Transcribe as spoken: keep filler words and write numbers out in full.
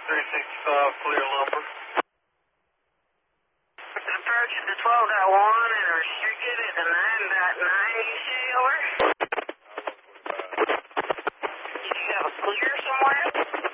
three sixty-five, clear lumber. Approach to twelve dot one and restricted at the nine dot nine, you say, over? Did you have a clear somewhere?